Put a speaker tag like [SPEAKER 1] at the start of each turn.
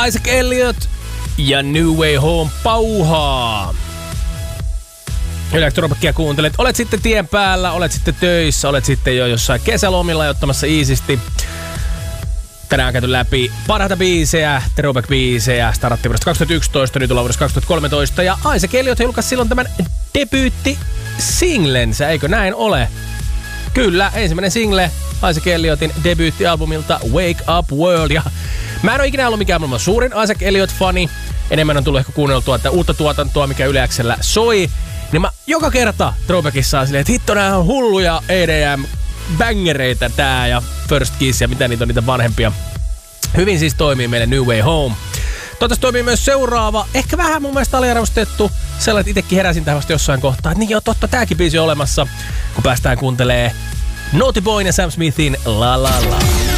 [SPEAKER 1] Isaac Elliot ja New Way Home pauhaa. Elektroropakkia kuuntelet. Olet sitten tien päällä, olet sitten töissä, olet sitten jo jossain kesälomilla ottamassa iisisti. Tänään on käyty läpi parhaita biisejä, throwback-biisejä. Startattiin vuodesta 2011, nyt ollaan vuodesta 2013. Ja Isaac Elliot julkaisi silloin tämän debyytti-singlensä, eikö näin ole? Kyllä, ensimmäinen single Isaac Elliotin debyyttialbumilta Wake Up World. Ja mä en ole ikinä ollut mikään maailman suurin Isaac Elliot-fani. Enemmän on tullut ehkä kuunneltua uutta tuotantoa, mikä Yle X:llä soi. Niin mä joka kerta throwbackissa on silleen, että hitto, nää on hulluja EDM-bängereitä tää ja First Kiss ja mitä niitä on niitä vanhempia. Hyvin siis toimii meille New Way Home. Toivottavasti toimii myös seuraava, ehkä vähän mun mielestä aliarvostettu. Sellainen, että itsekin heräsin tähän vasta jossain kohtaa, että niin joo, totta, tääkin biisi on olemassa, kun päästään kuuntelee Naughty Boyn ja Sam Smithin La La La.